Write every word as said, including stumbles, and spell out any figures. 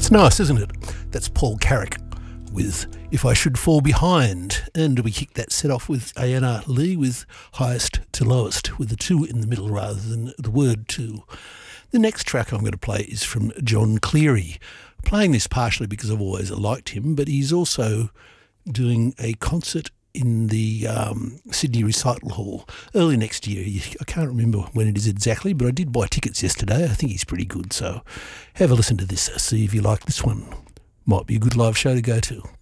It's nice, isn't it? That's Paul Carrick with If I Should Fall Behind. And we kicked that set off with A N R Lee with Highest to Lowest, with the two in the middle rather than the word two. The next track I'm going to play is from John Cleary. Playing this partially because I've always liked him, but he's also doing a concert in the um, Sydney Recital Hall early next year. I can't remember when it is exactly, but I did buy tickets yesterday. I think he's pretty good, so have a listen to this, see if you like this one. Might be a good live show to go to.